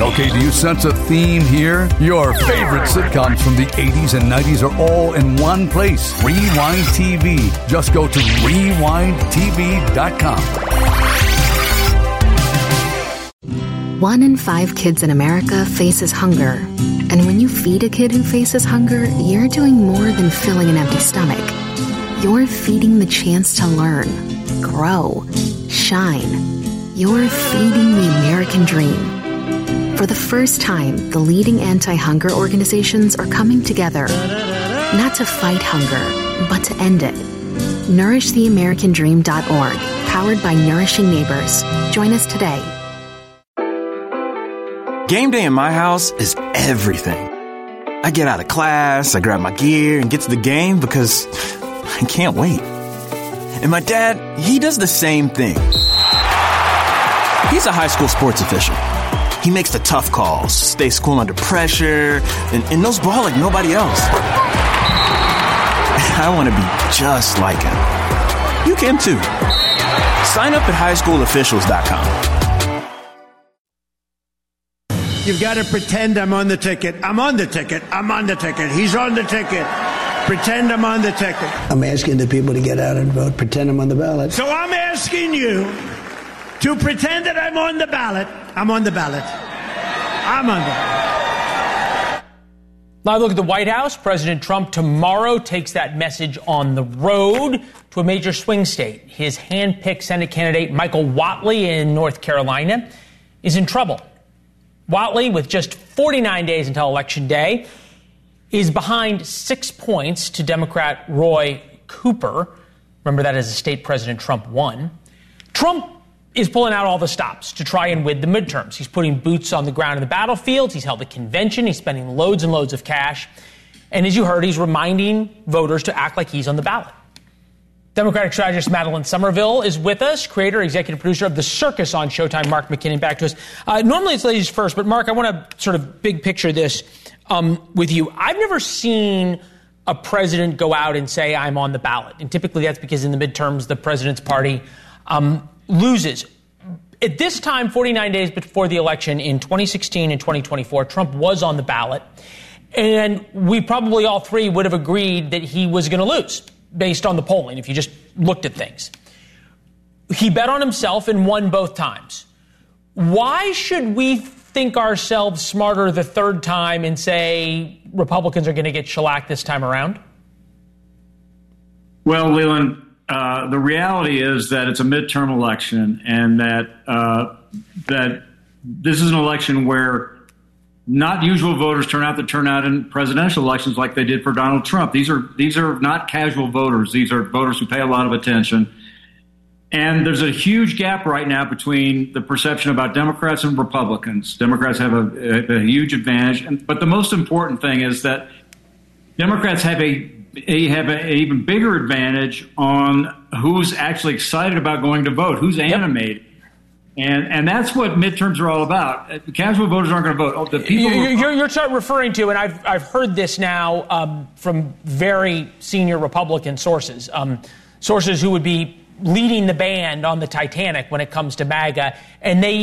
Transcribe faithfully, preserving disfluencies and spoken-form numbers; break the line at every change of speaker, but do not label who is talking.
Okay, do you sense a theme here? Your favorite sitcoms from the eighties and nineties are all in one place. Rewind T V. Just go to rewind T V dot com.
One in five kids in America faces hunger. And when you feed a kid who faces hunger, you're doing more than filling an empty stomach. You're feeding the chance to learn, grow, shine. You're feeding the American dream. For the first time, the leading anti-hunger organizations are coming together, not to fight hunger, but to end it. nourish the american dream dot org, powered by Nourishing Neighbors. Join us today.
Game day in my house is everything. I get out of class, I grab my gear, and get to the game because I can't wait. And my dad, he does the same thing. He's a high school sports official. He makes the tough calls, stays cool under pressure, and, and knows ball like nobody else. I want to be just like him. You can too. Sign up at high school officials dot com.
You've got to pretend I'm on the ticket. I'm on the ticket. I'm on the ticket. He's on the ticket. Pretend I'm on the ticket.
I'm asking the people to get out and vote. Pretend I'm on the ballot.
So I'm asking you to pretend that I'm on the ballot. I'm on the ballot. I'm on the ballot.
Live look at the White House. President Trump tomorrow takes that message on the road to a major swing state. His hand-picked Senate candidate, Michael Whatley in North Carolina, is in trouble. Whatley, with just forty-nine days until Election Day, is behind six points to Democrat Roy Cooper. Remember that as a state President Trump won. Trump is pulling out all the stops to try and win the midterms. He's putting boots on the ground in the battlefields. He's held a convention. He's spending loads and loads of cash. And as you heard, he's reminding voters to act like he's on the ballot. Democratic strategist Madeline Somerville is with us, creator, executive producer of The Circus on Showtime. Mark McKinnon back to us. Uh, normally it's ladies first, but Mark, I want to sort of big picture this um, with you. I've never seen a president go out and say, I'm on the ballot. And typically that's because in the midterms, the president's party um, loses. At this time, forty-nine days before the election in twenty sixteen and twenty twenty-four, Trump was on the ballot. And we probably all three would have agreed that he was going to lose based on the polling, if you just looked at things. He bet on himself and won both times. Why should we think ourselves smarter the third time and say Republicans are going to get shellacked this time around?
Well, Leland, uh, the reality is that it's a midterm election and that uh, that this is an election where not usual voters turn out to turn out in presidential elections like they did for Donald Trump. These are these are not casual voters. These are voters who pay a lot of attention. And there's a huge gap right now between the perception about Democrats and Republicans. Democrats have a, a, a huge advantage. And, but the most important thing is that Democrats have a, a have an even bigger advantage on who's actually excited about going to vote, who's animated. And and that's what midterms are all about. Casual voters aren't going to vote. Oh, the people
you're, you're, you're referring to, and I've I've heard this now um, from very senior Republican sources, um, sources who would be leading the band on the Titanic when it comes to MAGA, and they